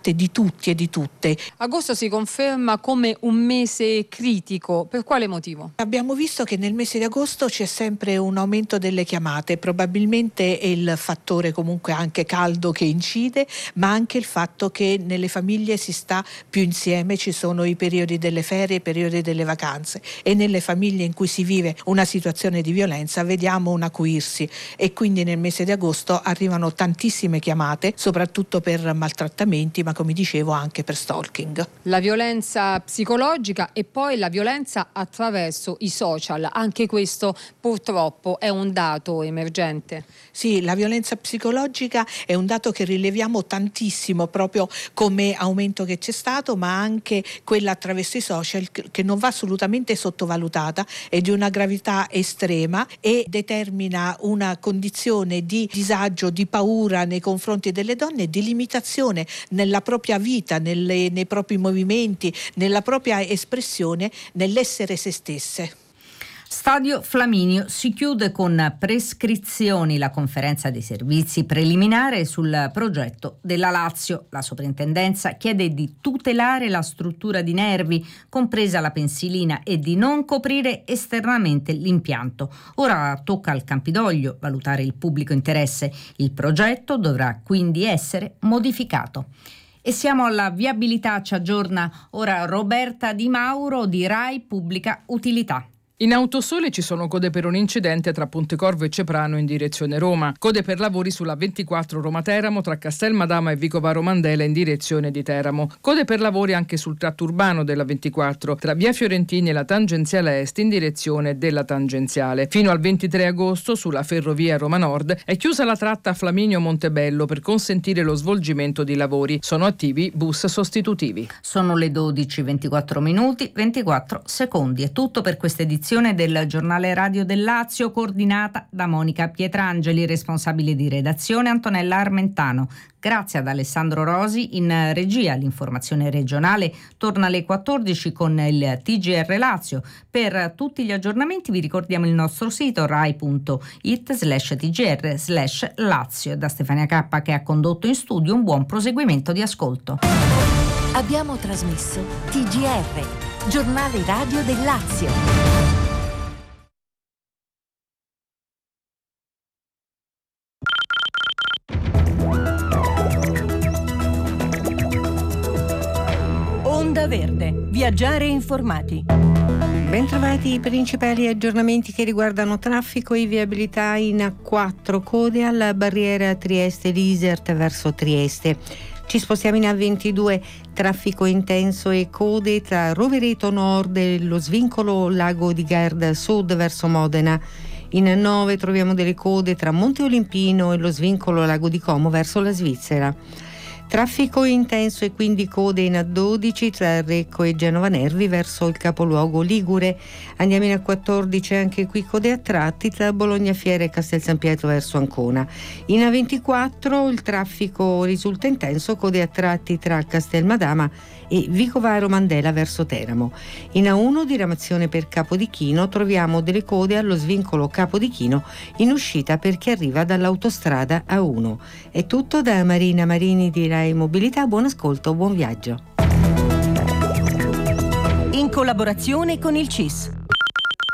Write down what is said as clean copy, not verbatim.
parte di tutti e di tutte. Agosto si conferma come un mese critico, per quale motivo? Abbiamo visto che nel mese di agosto c'è sempre un aumento delle chiamate, probabilmente è il fattore comunque anche caldo che incide, ma anche il fatto che nelle famiglie si sta più insieme, ci sono i periodi delle ferie, i periodi delle vacanze, e nelle famiglie in cui si vive una situazione di violenza vediamo un acuirsi, e quindi nel mese di agosto arrivano tantissime chiamate, soprattutto per maltrattamenti, ma come dicevo anche per stalking. La violenza psicologica e poi la violenza attraverso i social, anche questo purtroppo è un dato emergente. Sì, la violenza psicologica è un dato che rileviamo tantissimo proprio come aumento che c'è stato, ma anche quella attraverso i social che non va assolutamente sottovalutata, è di una gravità estrema e determina una condizione di disagio, di paura nei confronti delle donne e di limitazione nella propria vita, nei propri movimenti, nella propria espressione, nell'essere se stesse. Stadio Flaminio si chiude con prescrizioni la conferenza dei servizi preliminare sul progetto della Lazio. La soprintendenza chiede di tutelare la struttura di nervi, compresa la pensilina, e di non coprire esternamente l'impianto. Ora tocca al Campidoglio valutare il pubblico interesse. Il progetto dovrà quindi essere modificato. E siamo alla viabilità, ci aggiorna ora Roberta Di Mauro di Rai Pubblica Utilità. In Autosole ci sono code per un incidente tra Pontecorvo e Ceprano in direzione Roma, code per lavori sulla 24 Roma-Teramo tra Castelmadama e Vicovaro Mandela in direzione di Teramo, code per lavori anche sul tratto urbano della 24 tra Via Fiorentini e la tangenziale est in direzione della tangenziale. Fino al 23 agosto sulla ferrovia Roma Nord è chiusa la tratta Flaminio-Montebello per consentire lo svolgimento di lavori. Sono attivi bus sostitutivi. Sono le 12:24 minuti 24 secondi. È tutto per questa edizione del giornale radio del Lazio, coordinata da Monica Pietrangeli, responsabile di redazione Antonella Armentano. Grazie ad Alessandro Rosi in regia. L'informazione regionale torna alle 14 con il TGR Lazio. Per tutti gli aggiornamenti vi ricordiamo il nostro sito rai.it/tgr/Lazio. Da Stefania Cappa, che ha condotto in studio, un buon proseguimento di ascolto. Abbiamo trasmesso TGR, giornale radio del Lazio. Onda Verde, viaggiare informati. Bentrovati. I principali aggiornamenti che riguardano traffico e viabilità in A4, code alla barriera Trieste-Lisert verso Trieste. Ci spostiamo in A22, traffico intenso e code tra Rovereto Nord e lo svincolo Lago di Garda Sud verso Modena. In A9 troviamo delle code tra Monte Olimpino e lo svincolo Lago di Como verso la Svizzera. Traffico intenso e quindi code in A12 tra Recco e Genova Nervi verso il capoluogo ligure. Andiamo in A14, anche qui code a tratti tra Bologna Fiera e Castel San Pietro verso Ancona. In A24 il traffico risulta intenso, code a tratti tra Castelmadama e Vicovaro Mandela verso Teramo. In A1 diramazione per Capodichino troviamo delle code allo svincolo Capodichino in uscita per chi arriva dall'autostrada A1. È tutto da Marina Marini di Rai Mobilità, buon ascolto, buon viaggio. In collaborazione con il CIS.